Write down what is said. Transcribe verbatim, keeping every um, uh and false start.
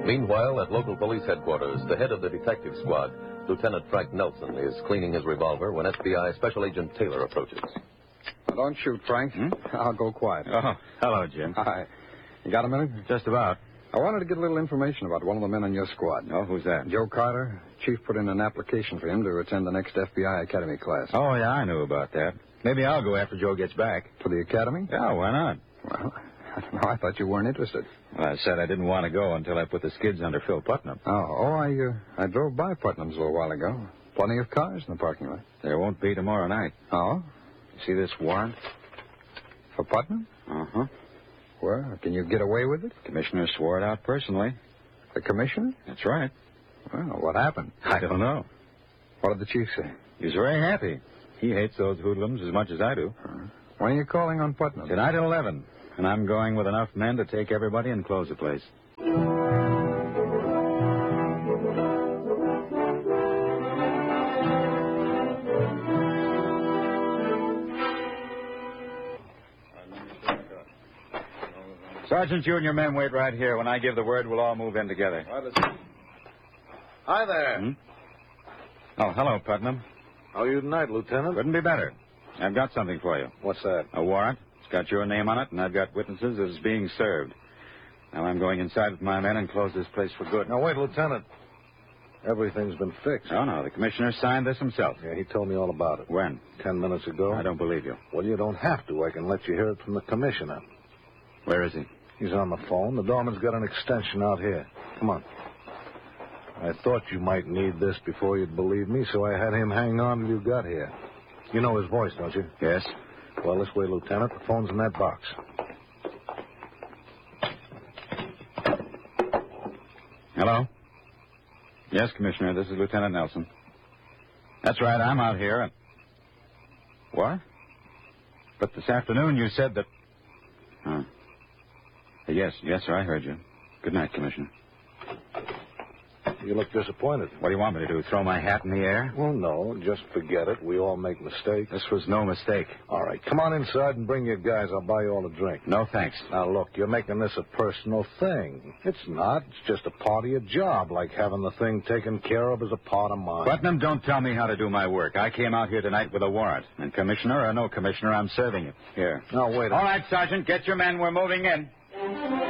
Meanwhile, at local police headquarters, the head of the detective squad, Lieutenant Frank Nelson, is cleaning his revolver when F B I Special Agent Taylor approaches. Don't shoot, Frank. Hmm? I'll go quiet. Oh, hello, Jim. Hi. You got a minute? Just about. I wanted to get a little information about one of the men on your squad. Oh, who's that? Joe Carter. Chief put in an application for him to attend the next F B I Academy class. Oh, yeah, I knew about that. Maybe I'll go after Joe gets back. For the Academy? Yeah, why not? Well, I don't know. I thought you weren't interested. Well, I said I didn't want to go until I put the skids under Phil Putnam. Oh, oh I, uh, I drove by Putnam's a little while ago. Plenty of cars in the parking lot. There won't be tomorrow night. Oh? See this warrant? For Putnam? Uh-huh. Well, can you get away with it? Commissioner swore it out personally. The commissioner? That's right. Well, what happened? I don't know. What did the chief say? He's very happy. He hates those hoodlums as much as I do. Uh, when are you calling on Putnam? Tonight at eleven. And I'm going with enough men to take everybody and close the place. Sergeant, you and your men wait right here. When I give the word, we'll all move in together. Hi there. Hmm? Oh, hello, Putnam. How are you tonight, Lieutenant? Couldn't be better. I've got something for you. What's that? A warrant. It's got your name on it, and I've got witnesses as being served. Now I'm going inside with my men and close this place for good. Now, wait, Lieutenant. Everything's been fixed. Oh, no, the commissioner signed this himself. Yeah, he told me all about it. When? Ten minutes ago. I don't believe you. Well, you don't have to. I can let you hear it from the commissioner. Where is he? He's on the phone. The doorman's got an extension out here. Come on. I thought you might need this before you'd believe me, so I had him hang on till you got here. You know his voice, don't you? Yes. Well, this way, Lieutenant. The phone's in that box. Hello? Yes, Commissioner, this is Lieutenant Nelson. That's right, I'm out here. And... What? But this afternoon you said that... Huh. Yes, yes, sir, I heard you. Good night, Commissioner. You look disappointed. What do you want me to do, throw my hat in the air? Well, no, just forget it. We all make mistakes. This was no mistake. All right, come on inside and bring your guys. I'll buy you all a drink. No, thanks. Now, look, you're making this a personal thing. It's not. It's just a part of your job, like having the thing taken care of is a part of mine. Putnam, don't tell me how to do my work. I came out here tonight with a warrant. And Commissioner or no Commissioner, I'm serving you. Here. Now, wait a All right, Sergeant, get your men. We're moving in.